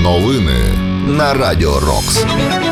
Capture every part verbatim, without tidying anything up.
Новини на Радіо Рокс.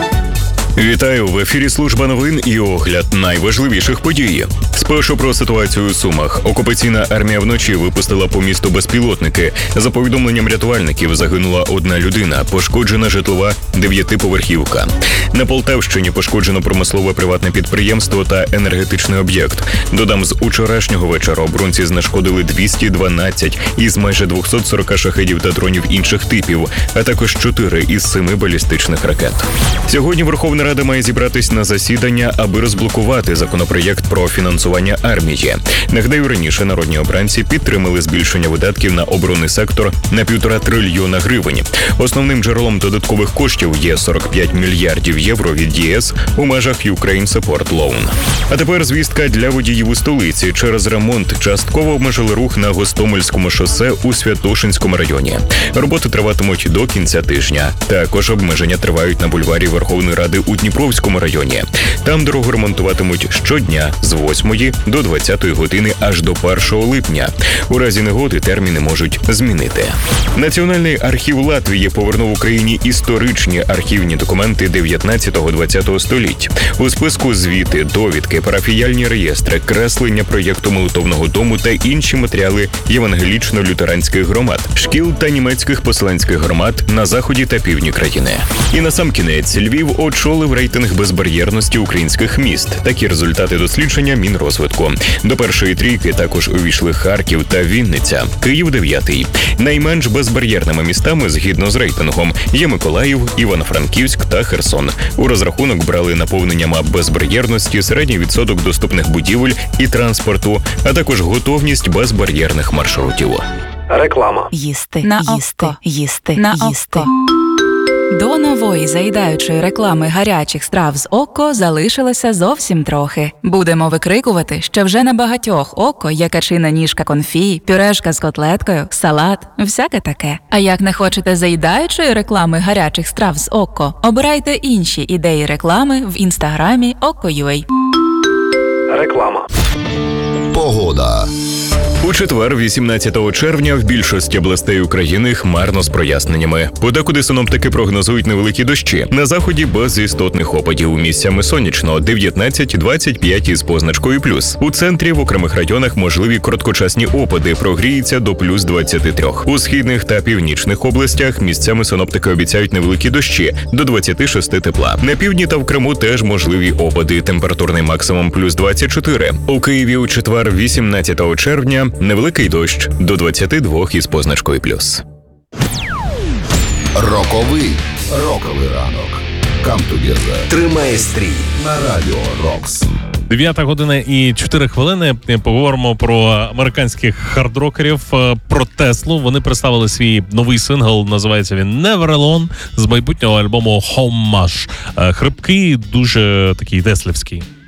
Вітаю! В ефірі служба новин і огляд найважливіших подій. Спершу про ситуацію у Сумах. Окупаційна армія вночі випустила по місту безпілотники. За повідомленням рятувальників, загинула одна людина, пошкоджена житлова дев'ятиповерхівка. На Полтавщині пошкоджено промислове приватне підприємство та енергетичний об'єкт. Додам, з учорашнього вечора оборонці знешкодили двісті дванадцять із майже двохсот сорока шахедів та дронів інших типів, а також чотири із семи балістичних ракет. Сьогодні Верховна Рада має зібратись на засідання, аби розблокувати законопроєкт про фінансування армії. Нагадаю, раніше народні обранці підтримали збільшення видатків на оборонний сектор на півтора трильйона гривень. Основним джерелом додаткових коштів є сорок п'ять мільярдів євро від ЄС у межах Ukraine Support Loan. А тепер звістка для водіїв у столиці. Через ремонт частково обмежили рух на Гостомельському шосе у Святошинському районі. Роботи триватимуть до кінця тижня. Також обмеження тривають на бульварі Верховної Ради у Дніпровському районі. Там дорогу ремонтуватимуть щодня з восьмої до двадцятої години аж до першого липня. У разі негоди терміни можуть змінити. Національний архів Латвії повернув Україні історичні архівні документи дев'ятнадцятого-двадцятого століть. У списку звіти, довідки, парафіяльні реєстри, креслення проєкту молитовного дому та інші матеріали євангелічно-лютеранських громад, шкіл та німецьких поселенських громад на заході та півдні країни. І насамкінець Львів очолив рейтинг безбар'єрності українських міст. Такі результати дослідження Мінрозвитку. До першої трійки також увійшли Харків та Вінниця. Київ дев'ятий. Найменш безбар'єрними містами, згідно з рейтингом, є Миколаїв, Івано-Франківськ та Херсон. У розрахунок брали наповненням безбар'єрності, середній відсоток доступних будівель і транспорту, а також готовність безбар'єрних маршрутів. Реклама. Їсти, На їсти, око. їсти, На їсти. око. До нової заїдаючої реклами гарячих страв з око залишилося зовсім трохи. Будемо викрикувати, що вже на багатьох око є качина ніжка конфі, пюрешка з котлеткою, салат, всяке таке. А як не хочете заїдаючої реклами гарячих страв з око, обирайте інші ідеї реклами в інстаграмі око.ua. Реклама. Погода. У четвер, вісімнадцятого червня, в більшості областей України хмарно з проясненнями. Подекуди синоптики прогнозують невеликі дощі. На заході без істотних опадів. Місцями сонячно – дев'ятнадцять-двадцять п'ять із позначкою плюс. У центрі в окремих районах можливі короткочасні опади, прогріється до плюс двадцяти трьох. У східних та північних областях місцями синоптики обіцяють невеликі дощі – до двадцяти шести тепла. На півдні та в Криму теж можливі опади, температурний максимум плюс двадцять чотири. У Києві у четвер, вісімнадцятого червня, невеликий дощ до двадцяти двох із позначкою плюс. Роковий. Роковий ранок. Come together. Тримає стрій. На Радіо Рокс. Дев'ята година і чотири хвилини. Поговоримо про американських хардрокерів, про Теслу. Вони представили свій новий сингл, називається він Never Alone, з майбутнього альбому Homage. Хрипкий, дуже такий теслівський.